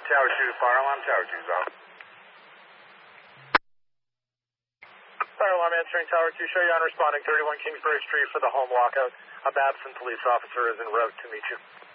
Tower 2, fire alarm, Tower 2's out. Fire alarm answering Tower 2, show you on responding 31 Kingsbury Street for the home lockout. A Babson police officer is en route to meet you.